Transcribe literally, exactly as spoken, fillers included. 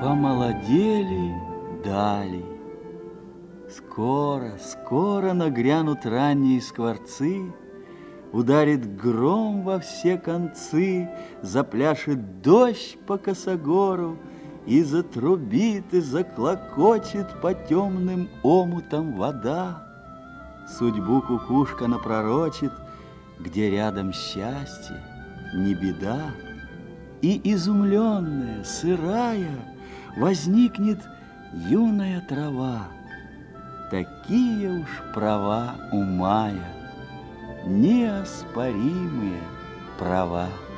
Помолодели дали. Скоро, скоро нагрянут ранние скворцы, ударит гром во все концы, запляшет дождь по косогору, и затрубит, и заклокочет по темным омутам вода. Судьбу кукушка напророчит, где рядом счастье, не беда. И изумленная, сырая, возникнет юная трава. Такие уж права у мая, неоспоримые права.